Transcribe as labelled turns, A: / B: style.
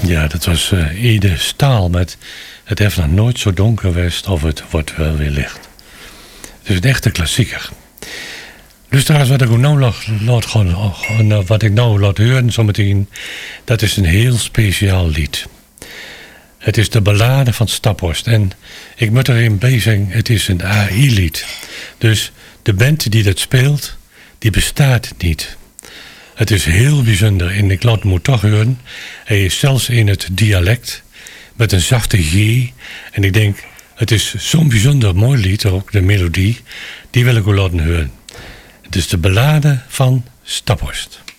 A: Ja, dat was Ede Staal met Het heeft nog nooit zo donker geweest of het wordt wel weer licht. Het is een echte klassieker. Dus trouwens, wat ik nou laat horen zometeen, dat is een heel speciaal lied. Het is de ballade van Staphorst. En ik moet er een bij zeggen, het is een AI-lied. Dus de band die dat speelt, die bestaat niet. Het is heel bijzonder en ik laat hem toch horen. Hij is zelfs in het dialect met een zachte G. En ik denk, het is zo'n bijzonder mooi lied ook, de melodie. Die wil ik u laten horen. Het is de ballade van Staphorst.